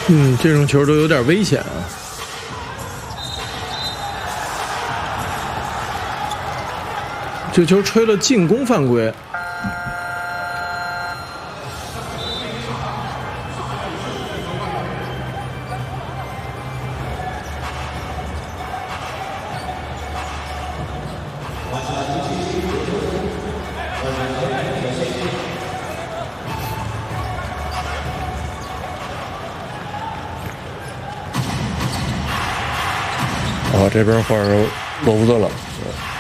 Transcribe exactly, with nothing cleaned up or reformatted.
嗯，这种球都有点危险啊。这球吹了进攻犯规。 啊，这边换上罗福德了。